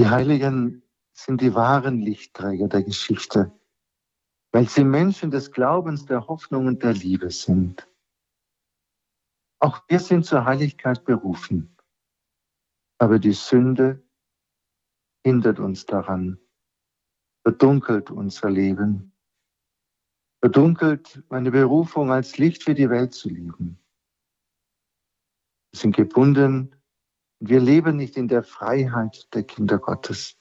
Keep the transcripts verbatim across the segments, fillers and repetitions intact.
Die Heiligen sind die wahren Lichtträger der Geschichte, weil sie Menschen des Glaubens, der Hoffnung und der Liebe sind. Auch wir sind zur Heiligkeit berufen, aber die Sünde hindert uns daran, verdunkelt unser Leben, verdunkelt meine Berufung als Licht für die Welt zu leben. Wir sind gebunden und wir leben nicht in der Freiheit der Kinder Gottes.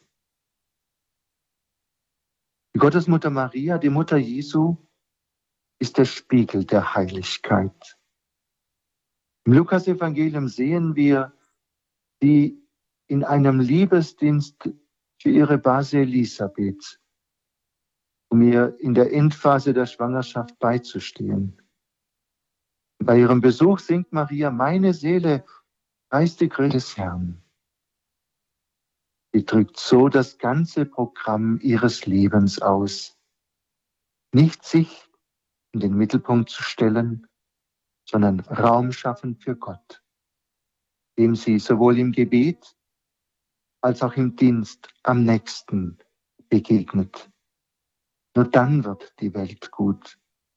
Die Gottesmutter Maria, die Mutter Jesu, ist der Spiegel der Heiligkeit. Im Lukas-Evangelium sehen wir sie in einem Liebesdienst für ihre Base Elisabeth, um ihr in der Endphase der Schwangerschaft beizustehen. Bei ihrem Besuch singt Maria: Meine Seele preist die Größe des Herrn. Sie drückt so das ganze Programm ihres Lebens aus. Nicht sich in den Mittelpunkt zu stellen, sondern Raum schaffen für Gott, dem sie sowohl im Gebet als auch im Dienst am nächsten begegnet. Nur dann wird die Welt gut.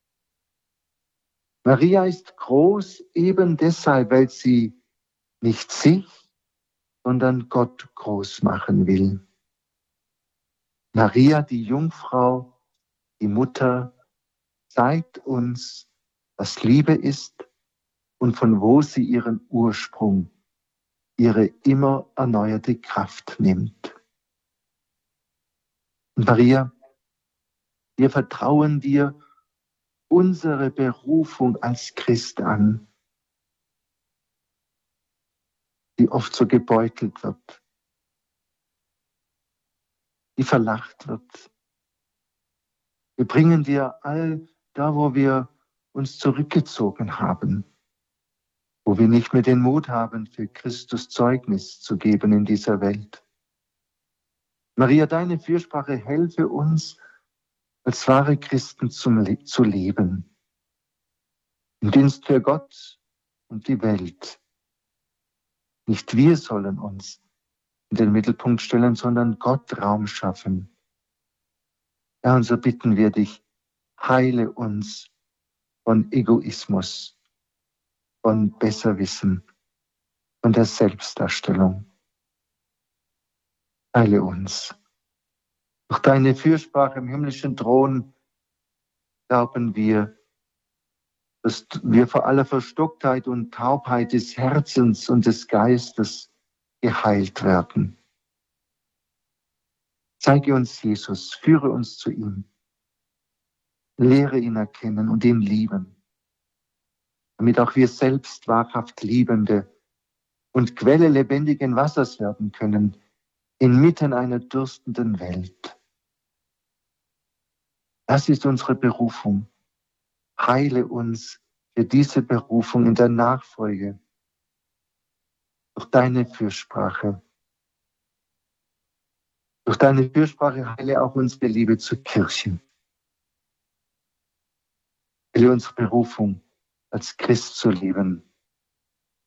Maria ist groß eben deshalb, weil sie nicht sich, sondern Gott groß machen will. Maria, die Jungfrau, die Mutter, zeigt uns, was Liebe ist und von wo sie ihren Ursprung, ihre immer erneuerte Kraft nimmt. Und Maria, wir vertrauen dir unsere Berufung als Christ an, die oft so gebeutelt wird, die verlacht wird. Wir bringen dir all da, wo wir uns zurückgezogen haben, wo wir nicht mehr den Mut haben, für Christus Zeugnis zu geben in dieser Welt. Maria, deine Fürsprache helfe uns, als wahre Christen zum Le- zu leben, im Dienst für Gott und die Welt. Nicht wir sollen uns in den Mittelpunkt stellen, sondern Gott Raum schaffen. Ja, und so bitten wir dich, heile uns von Egoismus, von Besserwissen, von der Selbstdarstellung. Heile uns. Durch deine Fürsprache im himmlischen Thron glauben wir, dass wir vor aller Verstocktheit und Taubheit des Herzens und des Geistes geheilt werden. Zeige uns Jesus, führe uns zu ihm. Lehre ihn erkennen und ihn lieben, damit auch wir selbst wahrhaft Liebende und Quelle lebendigen Wassers werden können, inmitten einer durstenden Welt. Das ist unsere Berufung. Heile uns für diese Berufung in der Nachfolge durch deine Fürsprache. Durch deine Fürsprache heile auch unsere Liebe zur Kirche. Heile unsere Berufung, als Christ zu leben.